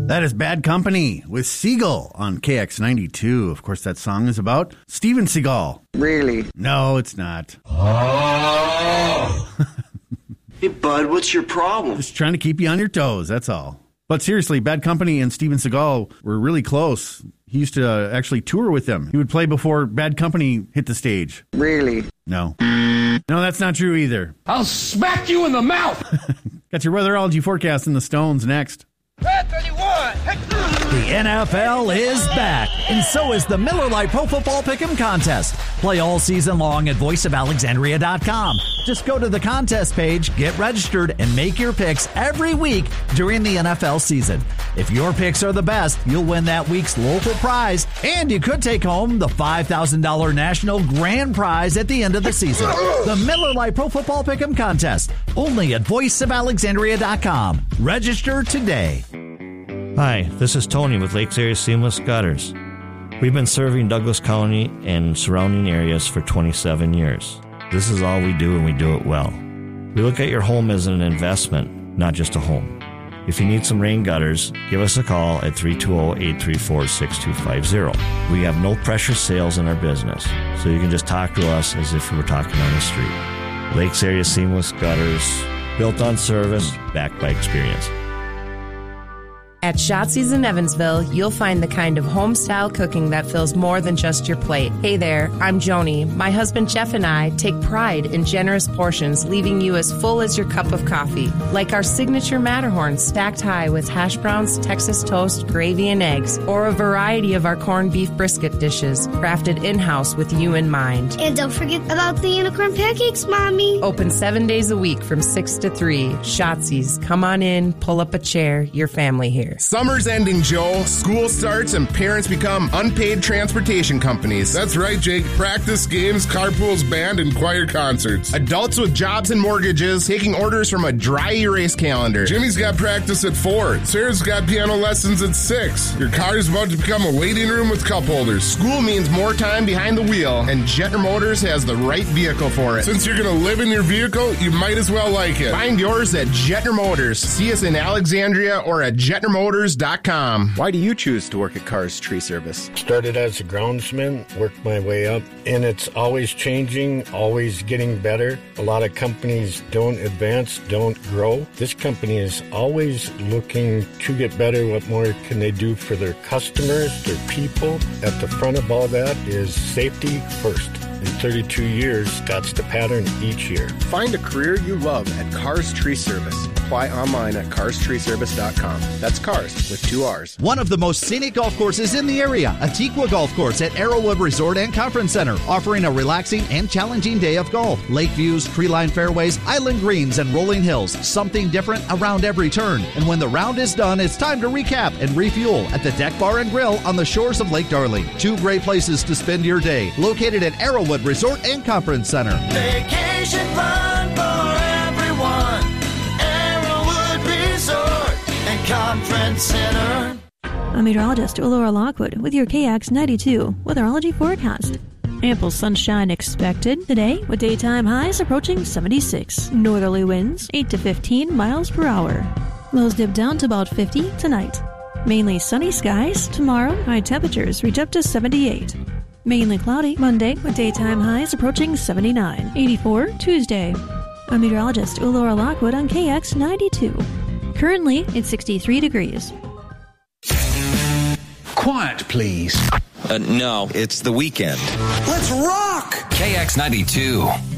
That is Bad Company with Seagull on KX92. Of course, that song is about Steven Seagal. Really? No, it's not. Hey, bud, what's your problem? Just trying to keep you on your toes, that's all. But seriously, Bad Company and Steven Seagal were really close. He used to actually tour with them. He would play before Bad Company hit the stage. Really? No. No, that's not true either. I'll smack you in the mouth! Got your weatherology forecast in the Stones next. The NFL is back, and so is the Miller Lite Pro Football Pick'em Contest. Play all season long at voiceofalexandria.com. Just go to the contest page, get registered, and make your picks every week during the NFL season. If your picks are the best, you'll win that week's local prize, and you could take home the $5,000 national grand prize at the end of the season. The Miller Lite Pro Football Pick'em Contest, only at voiceofalexandria.com. Register today. Hi, this is Tony with Lakes Area Seamless Gutters. We've been serving Douglas County and surrounding areas for 27 years. This is all we do, and we do it well. We look at your home as an investment, not just a home. If you need some rain gutters, give us a call at 320-834-6250. We have no pressure sales in our business, so you can just talk to us as if we were talking on the street. Lakes Area Seamless Gutters, built on service, backed by experience. At Shotzi's in Evansville, you'll find the kind of home-style cooking that fills more than just your plate. Hey there, I'm Joni. My husband Jeff and I take pride in generous portions, leaving you as full as your cup of coffee. Like our signature Matterhorn stacked high with hash browns, Texas toast, gravy, and eggs, or a variety of our corned beef brisket dishes, crafted in-house with you in mind. And don't forget about the unicorn pancakes, Mommy. Open 7 days a week from 6 to 3. Shotzi's. Come on in, pull up a chair, your family here. Summer's ending, Joe. School starts and parents become unpaid transportation companies. That's right, Jake. Practice games, carpools, band, and choir concerts. Adults with jobs and mortgages taking orders from a dry erase calendar. Jimmy's got practice at 4. Sarah's got piano lessons at 6. Your car's about to become a waiting room with cup holders. School means more time behind the wheel, and Jetner Motors has the right vehicle for it. Since you're going to live in your vehicle, you might as well like it. Find yours at Jetner Motors. See us in Alexandria or at JetnerMotors.com. Why do you choose to work at Cars Tree Service? Started as a groundsman, worked my way up, and it's always changing, always getting better. A lot of companies don't advance, don't grow. This company is always looking to get better. What more can they do for their customers, their people? At the front of all that is safety first. In 32 years, that's the pattern each year. Find a career you love at Cars Tree Service. Apply online at carstreeservice.com. That's cars with 2 R's. One of the most scenic golf courses in the area, Antigua Golf Course at Arrowwood Resort and Conference Center, offering a relaxing and challenging day of golf. Lake views, tree-lined fairways, island greens, and rolling hills. Something different around every turn. And when the round is done, it's time to recap and refuel at the Deck Bar and Grill on the shores of Lake Darling. 2 great places to spend your day, located at Arrowwood Resort and Conference Center. Vacation fun for everyone. Arrowwood Resort and Conference Center. I'm meteorologist Laura Lockwood with your KX92 weatherology forecast. Ample sunshine expected today with daytime highs approaching 76. Northerly winds 8 to 15 miles per hour. Lows dip down to about 50 tonight. Mainly sunny skies tomorrow. High temperatures reach up to 78. Mainly cloudy Monday with daytime highs approaching 79. 84 Tuesday. I'm meteorologist Laura Lockwood on KX92. Currently, it's 63 degrees. Quiet, please. No, it's the weekend. Let's rock! KX92.